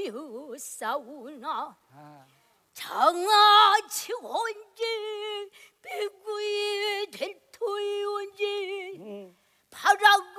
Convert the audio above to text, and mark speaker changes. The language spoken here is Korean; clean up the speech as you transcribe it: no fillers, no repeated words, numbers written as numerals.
Speaker 1: 하였사오나 장아치 혼지 비구이 될 터이 온지 바라고